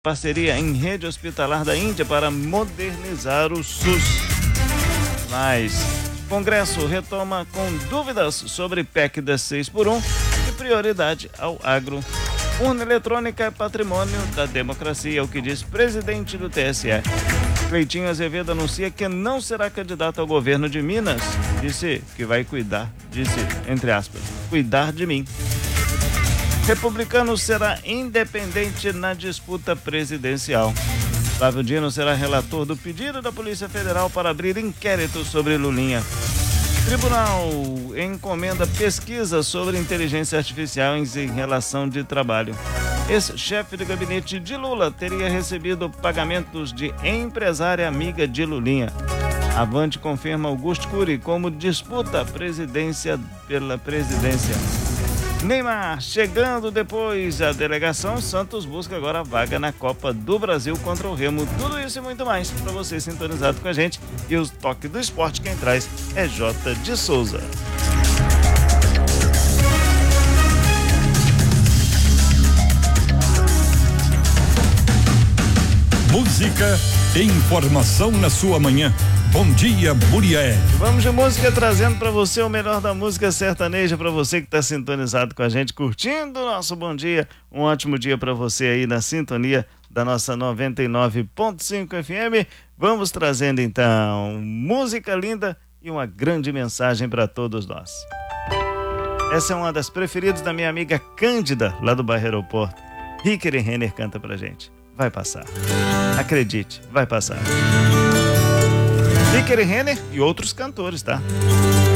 parceria em rede hospitalar da Índia para modernizar o SUS. Mas Congresso retoma com dúvidas sobre PEC das 6x1 e prioridade ao agro. Urna eletrônica é patrimônio da democracia, é o que diz presidente do TSE. Cleitinho Azevedo anuncia que não será candidato ao governo de Minas. Disse que vai cuidar, entre aspas, cuidar de mim. Republicano será independente na disputa presidencial. Flávio Dino será relator do pedido da Polícia Federal para abrir inquérito sobre Lulinha. Tribunal encomenda pesquisa sobre inteligência artificial em relação de trabalho. Ex-chefe de gabinete de Lula teria recebido pagamentos de empresária amiga de Lulinha. Avante confirma Augusto Cury como disputa a presidência pela presidência. Neymar chegando depois da delegação, Santos busca agora a vaga na Copa do Brasil contra o Remo. Tudo isso e muito mais para você sintonizado com a gente. E o toque do esporte quem traz é J. de Souza. Música e informação na sua manhã. Bom dia, Muriel. Vamos de música trazendo para você o melhor da música sertaneja, para você que está sintonizado com a gente, curtindo o nosso bom dia. Um ótimo dia para você aí na sintonia da nossa 99.5 FM. Vamos trazendo então música linda e uma grande mensagem para todos nós. Essa é uma das preferidas da minha amiga Cândida, lá do bairro Aeroporto. Ricker e Renner canta pra gente. Vai passar. Acredite, vai passar. Ricker e Renner e outros cantores, tá?